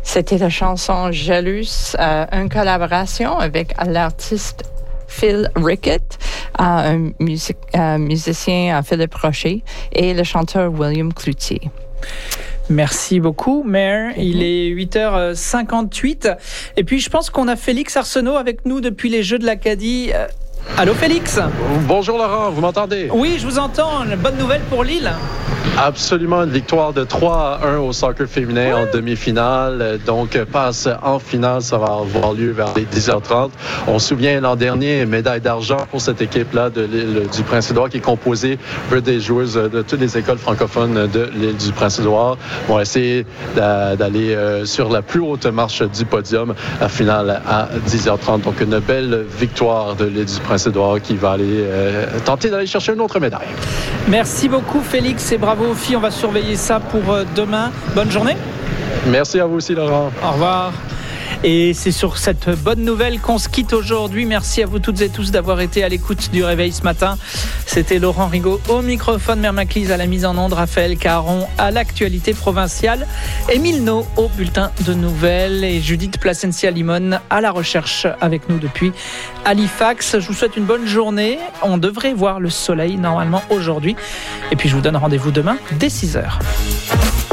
C'était la chanson Jalouse, une collaboration avec l'artiste Phil Rickett, un musicien Philippe Rocher et le chanteur William Cloutier. Merci beaucoup, Mare. Il est 8h58. Et puis, je pense qu'on a Félix Arsenault avec nous depuis les Jeux de l'Acadie. Allô, Félix? Bonjour, Laurent. Vous m'entendez? Oui, je vous entends. Une bonne nouvelle pour Lille. Absolument, une victoire de 3-1 au soccer féminin en demi-finale. Donc, passe en finale, ça va avoir lieu vers les 10h30. On se souvient l'an dernier, médaille d'argent pour cette équipe-là de l'île du Prince-Édouard qui est composée des joueuses de toutes les écoles francophones de l'île du Prince-Édouard. On va essayer d'aller sur la plus haute marche du podium, la finale à 10h30. Donc, une belle victoire de l'île du Prince-Édouard qui va aller tenter d'aller chercher une autre médaille. Merci beaucoup, Félix, et bravo aux filles. On va surveiller ça pour demain. Bonne journée. Merci à vous aussi, Laurent. Au revoir. Et c'est sur cette bonne nouvelle qu'on se quitte aujourd'hui. Merci à vous toutes et tous d'avoir été à l'écoute du Réveil ce matin. C'était Laurent Rigaud au microphone, Mère Maclise à la mise en onde, Raphaël Caron à l'actualité provinciale, Émile No au bulletin de nouvelles et Judith Placencia-Limon à la recherche avec nous depuis Halifax. Je vous souhaite une bonne journée. On devrait voir le soleil normalement aujourd'hui. Et puis je vous donne rendez-vous demain dès 6h.